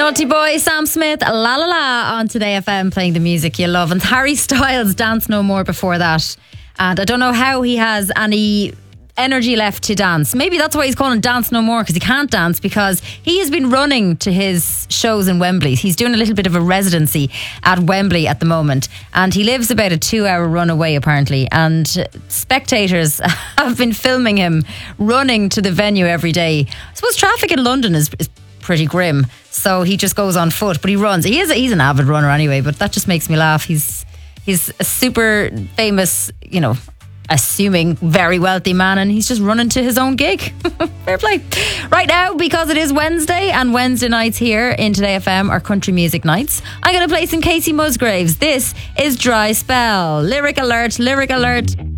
Naughty Boy, Sam Smith, La La La on Today FM, playing the music you love. And Harry Styles, Dance No More before that. And I don't know how he has any energy left to dance. Maybe that's why he's calling Dance No More, because he can't dance, because he has been running to his shows in Wembley. He's doing a little bit of a residency at Wembley at the moment, and he lives about a 2-hour run away apparently, and spectators have been filming him running to the venue every day. I suppose traffic in London is pretty grim, so he just goes on foot, but he runs. He's an avid runner anyway, but that just makes me laugh. He's a super famous, assuming very wealthy man, and he's just running to his own gig. Fair play. Right now, because it is Wednesday, and Wednesday nights here in Today FM are country music nights, I'm going to play some Casey Musgraves. This is Dry Spell. Lyric alert, lyric alert.